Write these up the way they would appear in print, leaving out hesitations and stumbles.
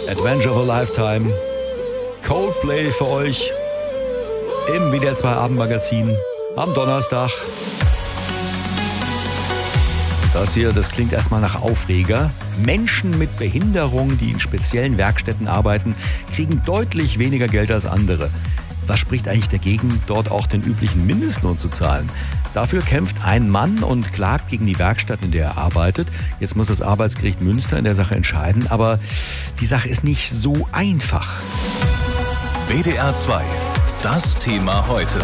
Adventure of a Lifetime. Coldplay für euch im WDR 2 Abendmagazin am Donnerstag. Das hier, das klingt erstmal nach Aufreger. Menschen mit Behinderung, die in speziellen Werkstätten arbeiten, kriegen deutlich weniger Geld als andere. Was spricht eigentlich dagegen, dort auch den üblichen Mindestlohn zu zahlen? Dafür kämpft ein Mann und klagt gegen die Werkstatt, in der er arbeitet. Jetzt muss das Arbeitsgericht Münster in der Sache entscheiden, aber die Sache ist nicht so einfach. WDR 2, das Thema heute.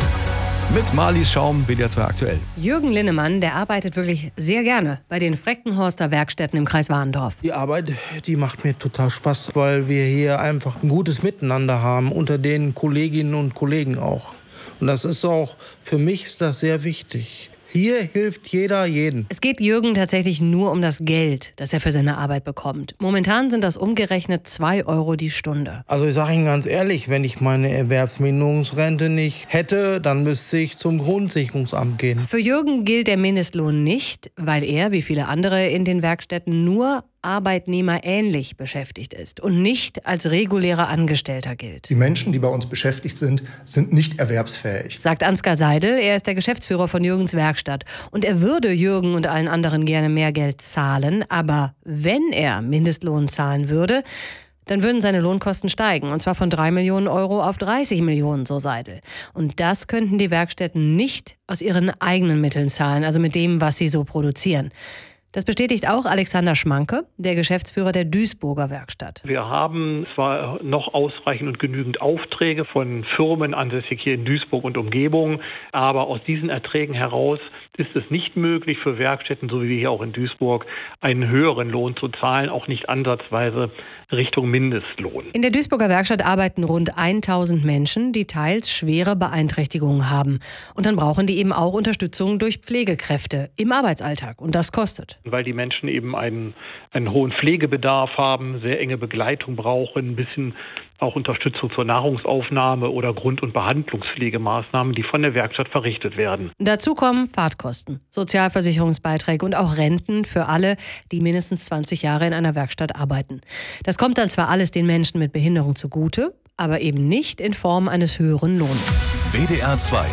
Mit Marlies Schaum, WDR 2 aktuell. Jürgen Linnemann, der arbeitet wirklich sehr gerne bei den Freckenhorster Werkstätten im Kreis Warendorf. Die Arbeit, die macht mir total Spaß, weil wir hier einfach ein gutes Miteinander haben, unter den Kolleginnen und Kollegen auch. Und das ist auch, für mich ist das sehr wichtig. Hier hilft jeder jeden. Es geht Jürgen tatsächlich nur um das Geld, das er für seine Arbeit bekommt. Momentan sind das umgerechnet 2 Euro die Stunde. Also ich sage Ihnen ganz ehrlich, wenn ich meine Erwerbsminderungsrente nicht hätte, dann müsste ich zum Grundsicherungsamt gehen. Für Jürgen gilt der Mindestlohn nicht, weil er, wie viele andere in den Werkstätten, nur arbeitnehmerähnlich beschäftigt ist und nicht als regulärer Angestellter gilt. Die Menschen, die bei uns beschäftigt sind, sind nicht erwerbsfähig. Sagt Ansgar Seidel, er ist der Geschäftsführer von Jürgens Werkstatt. Und er würde Jürgen und allen anderen gerne mehr Geld zahlen, aber wenn er Mindestlohn zahlen würde, dann würden seine Lohnkosten steigen, und zwar von 3 Millionen Euro auf 30 Millionen, so Seidel. Und das könnten die Werkstätten nicht aus ihren eigenen Mitteln zahlen, also mit dem, was sie so produzieren. Das bestätigt auch Alexander Schmanke, der Geschäftsführer der Duisburger Werkstatt. Wir haben zwar noch ausreichend und genügend Aufträge von Firmen ansässig hier in Duisburg und Umgebung, aber aus diesen Erträgen heraus ist es nicht möglich für Werkstätten, so wie wir hier auch in Duisburg, einen höheren Lohn zu zahlen, auch nicht ansatzweise Richtung Mindestlohn. In der Duisburger Werkstatt arbeiten rund 1000 Menschen, die teils schwere Beeinträchtigungen haben. Und dann brauchen die eben auch Unterstützung durch Pflegekräfte im Arbeitsalltag. Und das kostet. Weil die Menschen eben einen hohen Pflegebedarf haben, sehr enge Begleitung brauchen, ein bisschen auch Unterstützung zur Nahrungsaufnahme oder Grund- und Behandlungspflegemaßnahmen, die von der Werkstatt verrichtet werden. Dazu kommen Fahrtkosten, Sozialversicherungsbeiträge und auch Renten für alle, die mindestens 20 Jahre in einer Werkstatt arbeiten. Das kommt dann zwar alles den Menschen mit Behinderung zugute, aber eben nicht in Form eines höheren Lohns. WDR 2,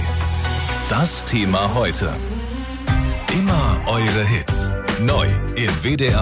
das Thema heute. Immer eure Hits. Neu in WDR